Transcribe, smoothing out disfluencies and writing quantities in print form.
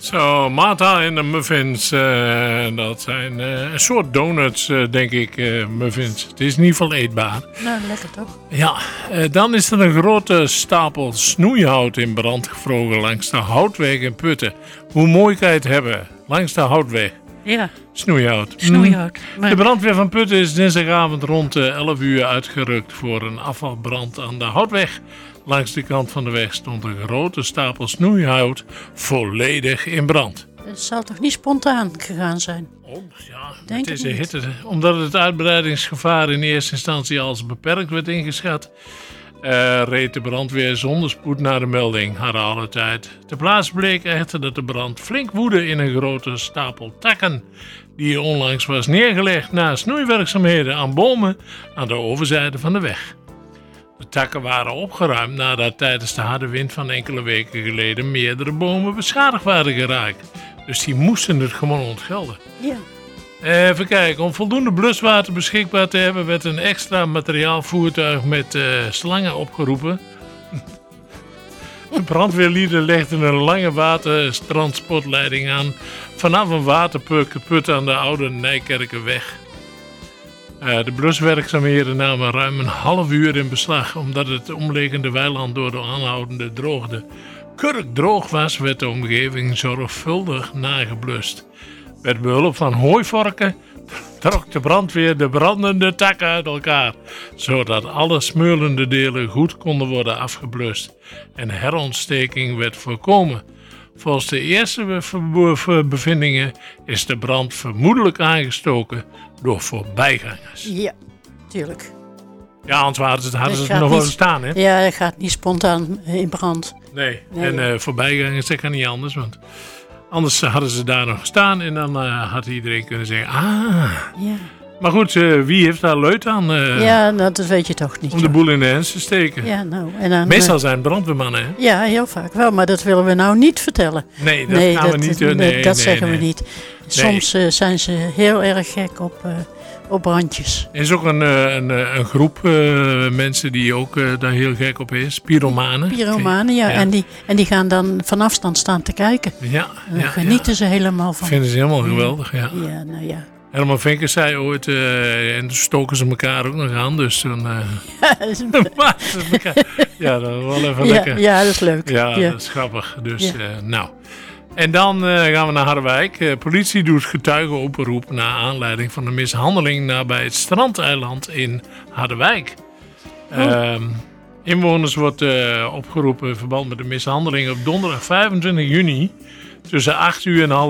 Zo, Martha en de muffins, dat zijn een soort donuts, denk ik, muffins. Het is in ieder geval eetbaar. Nou, lekker toch? Ja, dan is er een grote stapel snoeihout in brand gevlogen langs de Houtweg in Putten. Hoe mooi kan je het hebben, langs de Houtweg? Ja, Snoeihout. snoeihout. De brandweer van Putten is dinsdagavond rond 11 uur uitgerukt voor een afvalbrand aan de Houtweg. Langs de kant van de weg stond een grote stapel snoeihout volledig in brand. Het zal toch niet spontaan gegaan zijn? Oh, ja, Denk met het deze niet. hitte. Omdat het uitbreidingsgevaar in eerste instantie als beperkt werd ingeschat, reed de brandweer zonder spoed naar de melding, hadden alle tijd. Ter plaatse bleek echter dat de brand flink woedde in een grote stapel takken, die onlangs was neergelegd na snoeiwerkzaamheden aan bomen aan de overzijde van de weg. De takken waren opgeruimd nadat tijdens de harde wind van enkele weken geleden meerdere bomen beschadigd waren geraakt. Dus die moesten het gewoon ontgelden. Ja. Even kijken, om voldoende bluswater beschikbaar te hebben werd een extra materiaalvoertuig met slangen opgeroepen. De brandweerlieden legden een lange watertransportleiding aan vanaf een waterput aan de oude Nijkerkerweg. De bluswerkzaamheden namen ruim een half uur in beslag, omdat het omliggende weiland door de aanhoudende droogte kurkdroog was, werd de omgeving zorgvuldig nageblust. Met behulp van hooivorken trok de brandweer de brandende takken uit elkaar, zodat alle smeulende delen goed konden worden afgeblust en herontsteking werd voorkomen. Volgens de eerste bevindingen is de brand vermoedelijk aangestoken door voorbijgangers. Ja, tuurlijk. Ja, anders hadden ze Het er gaat nog wel niet- staan, hè? Ja, het gaat niet spontaan in brand. Nee. Nee. En voorbijgangers, dat kan niet anders, want anders hadden ze daar nog gestaan en dan had iedereen kunnen zeggen, Ja, Maar goed, wie heeft daar leut aan ja nou, dat weet je toch niet. om de joh. boel in de hens te steken? Ja, nou. En dan, Meestal zijn het brandweermannen, hè? ja, heel vaak wel, maar dat willen we nou niet vertellen. Nee, dat gaan we niet. dat zeggen we niet. Nee. Soms zijn ze heel erg gek op brandjes. Er is ook een groep mensen die ook daar heel gek op is. Pyromanen. Pyromanen, ja. En die gaan dan van afstand staan te kijken. Ja, En daar genieten ze helemaal van. Vinden ze helemaal geweldig, ja. Ja, nou ja. Herman Vinkers zei ooit, en toen stoken ze elkaar ook nog aan, dus toen maken ze elkaar. Ja, dat is wel even lekker. Ja, dat is leuk. Ja, Ja. dat is grappig. Dus, Ja. nou. En dan gaan we naar Harderwijk. Politie doet getuigenoproep naar aanleiding van een mishandeling nabij het strandeiland in Harderwijk. Inwoners wordt opgeroepen in verband met de mishandeling op donderdag 25 juni tussen 8 uur en half